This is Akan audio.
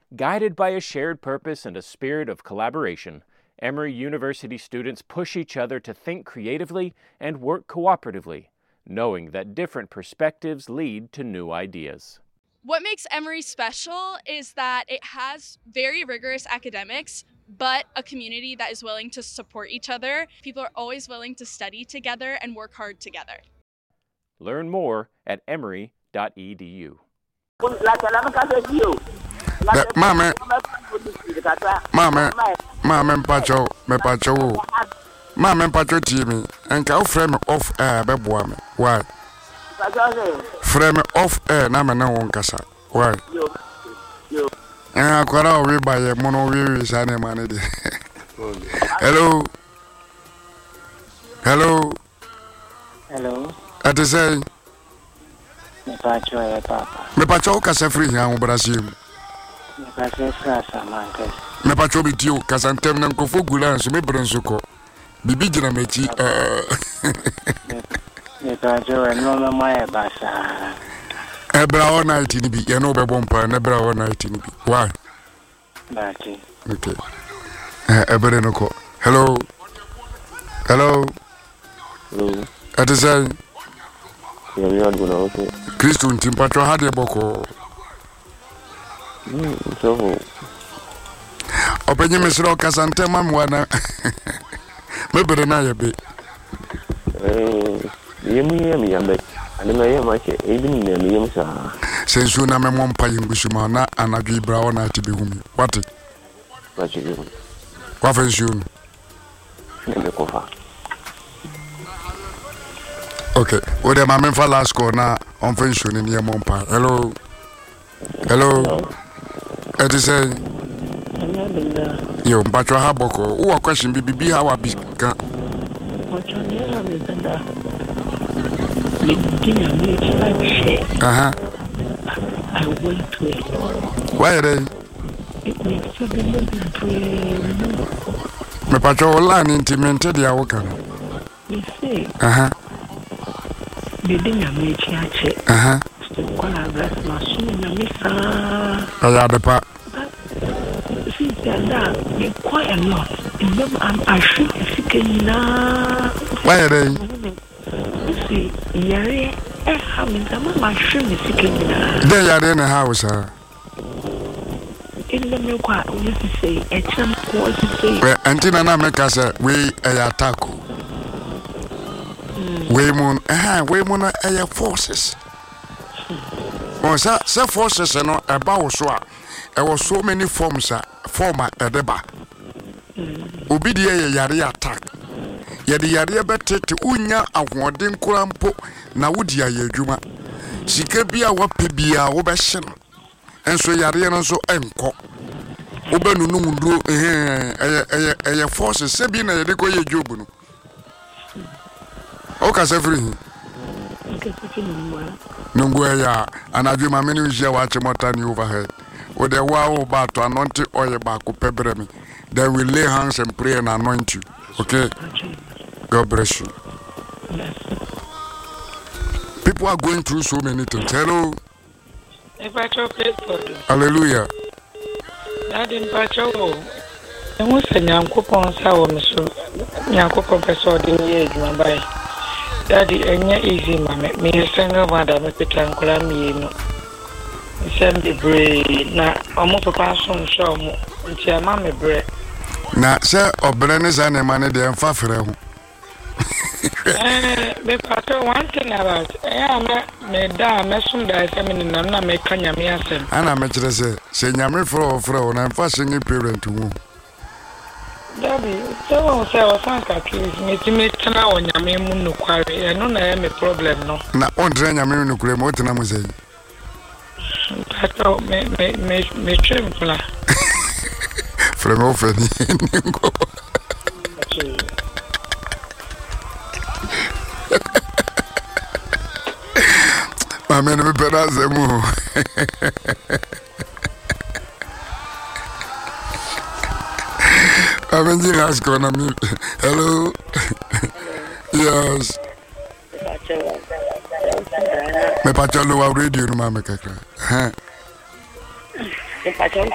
Guided by a shared purpose and a spirit of collaboration, Emory University students push each other to think creatively and work cooperatively, knowing that different perspectives lead to new ideas. What makes Emory special is that it has very rigorous academics, but a community that is willing to support each other. People are always willing to study together and work hard together. Learn more at emory.edu. Mama, Pacho Timmy, and cow frame off air, Beboame. Why? Frame off air, Namana Wonkasa. Why? And I got out by a mono weary animal. Hello. At the say, me Pacho Casafri, young Brazil. Me Pacho with you, Casantem and Kofugulan, so me Bronzuko. Bibi jina mechi no my basa ebra all night ni bi ye no be bompa na ebra all night ni bi why bati okay ebere no ko hello at say you are gonna okay Christo ntimpatro ha de boko so openye mesro Casantem amwana mebere na ya be yemi yambe anema yema che edin na yemi sa sensu na me mompa yimbusuma na anadwi bra wona ati behumi what kwa fensu ne kofa okay o de ma me fa last call na on fensu ni ye mompa hello it is say yo mpatwa ha boko wo question bibi ha wa bi kan I went to it. Why are they? It makes a me patwa line intimated ya woka you see the thing I made here still quite rest my soul in misa ayadepa see that you quite a lot I should think na why are they see yare having some my should think na they are in a house in the milk what you say a champ what you say antina na make us we attack we moon air forces once say forces no about so there was so many forms former edeba obi de yare attack ye de yare betete unya ahoden kurampo na wodi ayadwuma sika bia wape bia wo be hye no enso yare no so enko wo be nunu nduro forces se bi na ye de ko ye job no o ka se free nungu ya anadwe ma meni ujia wa chemotani overhead with the wow about to anoint oil back pebre me then we lay hands and pray and anoint you okay God bless you people are going through so many things hello hallelujah Daddy Pacho and what's a young coupon sour miso young coupon person in my by Daddy and easy mamma me a single mother me pitan colami no send the brain na almost a passion show and your mammy bread na say obrenes and money de emfa frɛ ho me Pacho one thing about me da me sum da feminine na me kanya me asem ana me kyerɛ sɛ nyame frɛ na emfa single parent wo Daddy, so say was me tena on nyame mu no kware e no na me problem no na on tena nyame no kure mo tena mo sei Pacho me trempla from ofeni ngo Mame me pedaze mu I'm just gonna meet. Hello. Yes. Me pacho lo radio no mama kakra. Me pacho